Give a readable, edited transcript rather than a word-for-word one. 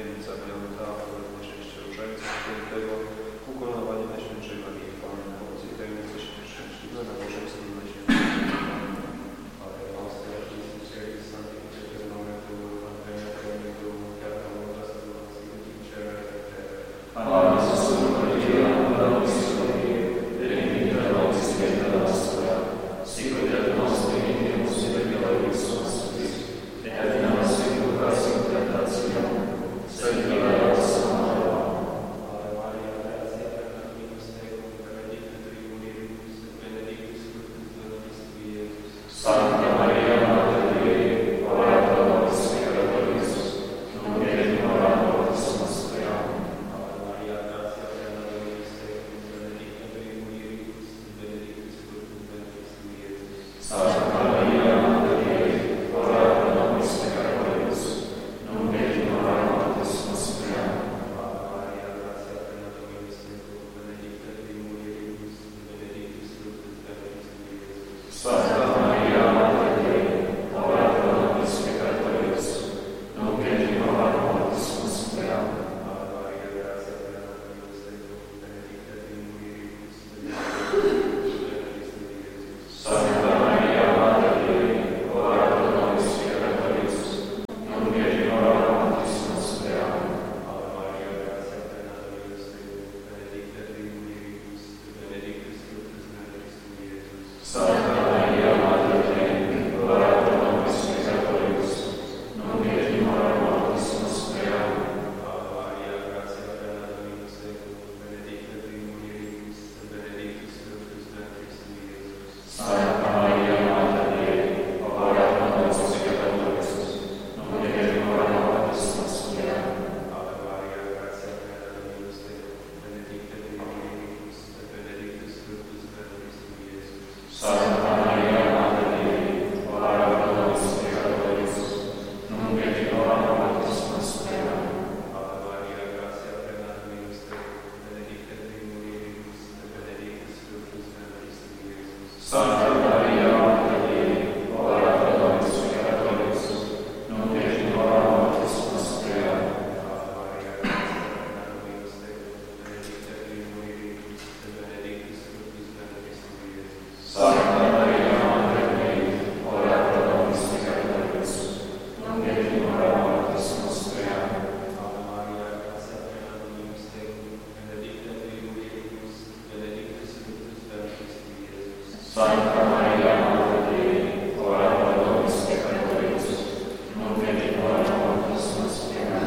tajemnica piąta, jednocześnie różańca świętego, ukoronowanie Najświętszej Marii Panny, pomoc i tajemnica szczęśliwe, nabożeństwo dla Świętego Panny. Ale nostra, Christus, Sancti, Momentu, Antonio, Chiara, Mądra, Sytuacji, Ciele, Pane, Jezusu, Maria, Madonna Soli, Elimina nobis pecca nostra, sicut et nos dimitimus peccatoribus nostris, et in nos inducas in tentationem, sed libera nos a malo. Ave Maria, gratia plena dominus tecum, benedicta tui mulieribus, et benedictus fructus ventris tui, Iesus. Sancta Maria, Mater Dei, ora pro nobis peccatoribus, nunc et in hora mortis nostre. Amen. Ave Maria, gratia plena dominus tecum, benedicta tui mulieribus, et benedictus fructus ventris tui, Iesus. Sancta Maria, Mater Dei, ora pro nobis peccatoribus, nunc et in hora mortis nostre. Amen. Ave Maria, gratia plena dominus tecum, benedicta tui mulieribus, et benedictus fructus ventris tui, Iesus. Sancta Maria, Mater Dei, ora pro nobis peccatoribus, nunc et in hora mortis nostre. Amen. Ave Maria, gratia plena dominus tecum, benedicta tui mulieribus, et benedictus fructus ventris tui, Iesus. Sancta Maria, Mater Dei, ora pro nobis peccatoribus, nunc et in hora mortis nostre. Amen. Ave Maria, gratia plena dominus tecum, benedicta tui mulieribus, et benedictus fructus ventris tui, Iesus. Sancta Maria, Mater Dei, ora pro nobis peccatoribus, nunc et in hora mortis nostre. Amen. Ave Maria, gratia plena dominus tecum, benedicta tui mulieribus, et benedictus fructus ventris tui, Iesus. Sancta Maria, Mater Dei, ora pro nobis peccatoribus, nunc et in hora mortis nostre. Amen. Ave Maria, gratia plena dominus tecum, benedicta tui mulieribus, et benedictus fructus ventris tui, Iesus. Sancta Maria, Mater Dei, ora pro nobis peccatoribus, nunc et in hora mortis nostre. Amen. Ave Maria, gratia plena dominus tecum, benedicta tui mulieribus, et benedictus fructus ventris tui, Iesus. Sancta Maria, Mater Dei, ora pro nobis peccatoribus, nunc et in hora mortis nostre. Amen. Ave Maria, gratia plena dominus tecum, benedicta tui mulieribus, et benedictus fructus ventris tui, Iesus. Sancta Maria, Mater Dei, ora pro nobis peccatoribus, nunc et in hora mortis nostre. Amen. Ave Maria, gratia plena dominus tecum, benedicta tui mulieribus, et benedictus fructus ventris tui, Iesus. Sancta